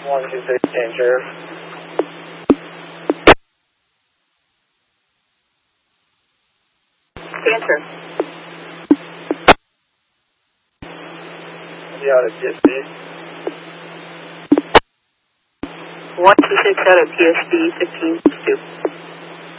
126 danger. Answer. Be out of PSB. 126 out of PSB 15-2.